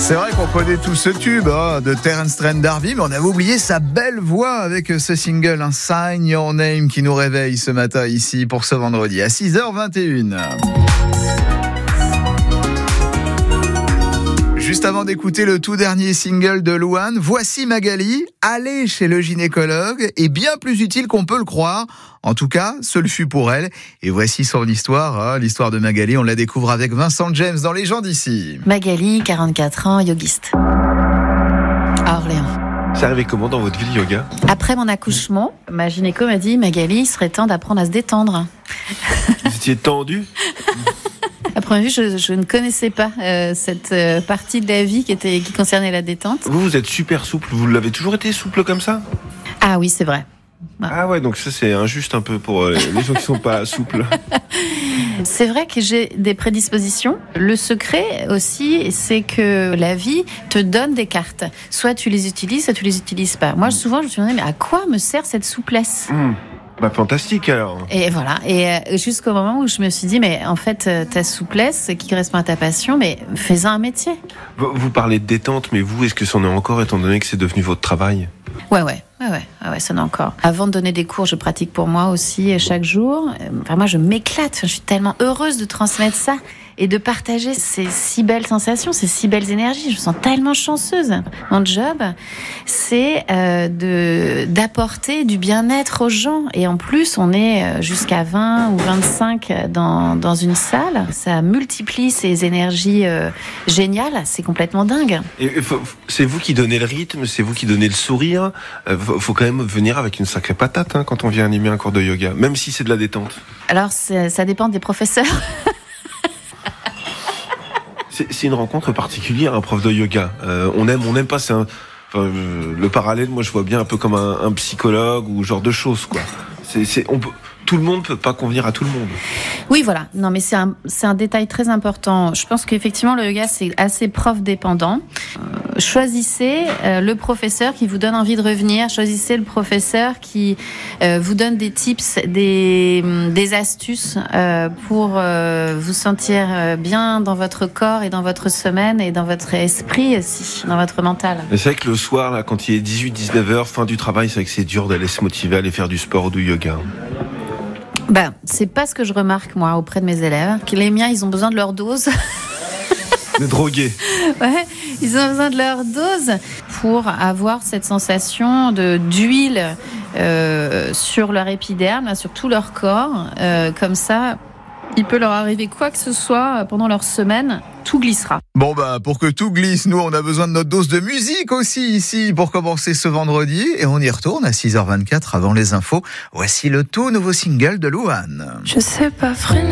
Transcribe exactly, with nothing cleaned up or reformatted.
C'est vrai qu'on connaît tout ce tube hein, de Terence Trent D'Arby, mais on avait oublié sa belle voix avec ce single, un Sign Your Name, qui nous réveille ce matin ici pour ce vendredi à six heures vingt et une. Juste avant d'écouter le tout dernier single de Louane, voici Magali, aller chez le gynécologue est bien plus utile qu'on peut le croire. En tout cas, ce le fut pour elle. Et voici son histoire, hein, l'histoire de Magali. On la découvre avec Vincent James dans Les gens d'ici. Magali, quarante-quatre ans, yogiste. À Orléans. C'est arrivé comment dans votre vie le yoga ? Après mon accouchement, ma gynéco m'a dit « Magali, il serait temps d'apprendre à se détendre. » Vous étiez tendu ? À première vue, je, je ne connaissais pas euh, cette euh, partie de la vie qui, était, qui concernait la détente. Vous, vous êtes super souple. Vous l'avez toujours été souple comme ça ? Ah oui, c'est vrai. Ouais. Ah ouais, donc ça c'est injuste un peu pour euh, les gens qui sont pas souples. C'est vrai que j'ai des prédispositions. Le secret aussi, c'est que la vie te donne des cartes. Soit tu les utilises, soit tu les utilises pas. Moi, souvent, je me suis demandé, mais à quoi me sert cette souplesse ? mmh. Bah fantastique alors. Et voilà. Et euh, jusqu'au moment où je me suis dit, mais en fait, euh, ta souplesse qui correspond à ta passion, mais fais-en un métier. Vous, vous parlez de détente, mais vous, est-ce que c'en est encore étant donné que c'est devenu votre travail ? Ouais, ouais. Ouais, ouais, ouais, ouais, ça en est encore. Avant de donner des cours, je pratique pour moi aussi chaque jour. Enfin, moi, je m'éclate. Je suis tellement heureuse de transmettre ça et de partager ces si belles sensations, ces si belles énergies. Je me sens tellement chanceuse. Mon job, c'est euh, de d'apporter du bien-être aux gens. Et en plus, on est jusqu'à vingt ou vingt-cinq dans dans une salle. Ça multiplie ces énergies euh, géniales. C'est complètement dingue. Et faut, c'est vous qui donnez le rythme, c'est vous qui donnez le sourire. Euh, faut, faut quand même venir avec une sacrée patate hein, quand on vient animer un cours de yoga, même si c'est de la détente. Alors, ça dépend des professeurs. C'est, c'est une rencontre particulière, un prof de yoga. Euh, on aime, on n'aime pas. C'est un, enfin, euh, le parallèle, moi, je vois bien un peu comme un, un psychologue ou genre de choses, quoi. C'est, c'est, on peut, tout le monde peut pas convenir à tout le monde. Oui, voilà. Non, mais c'est un, c'est un détail très important. Je pense qu'effectivement, le yoga, c'est assez prof dépendant. Euh, choisissez euh, le professeur qui vous donne envie de revenir. Choisissez le professeur qui euh, vous donne des tips, des, des astuces euh, pour euh, vous sentir bien dans votre corps et dans votre semaine et dans votre esprit aussi, dans votre mental. Mais c'est vrai que le soir, là, quand il est dix-huit dix-neuf heures, fin du travail, c'est vrai que c'est dur d'aller se motiver à aller faire du sport ou du yoga. Ben, c'est pas ce que je remarque, moi, auprès de mes élèves. Que les miens, ils ont besoin de leur dose. Les drogués. Ouais, ils ont besoin de leur dose pour avoir cette sensation de, d'huile euh, sur leur épiderme, sur tout leur corps. Euh, comme ça, il peut leur arriver quoi que ce soit pendant leur semaine, tout glissera. Bon bah pour que tout glisse, nous on a besoin de notre dose de musique aussi ici pour commencer ce vendredi et on y retourne à six heures vingt-quatre avant les infos. Voici le tout nouveau single de Louane. Je sais pas freiner.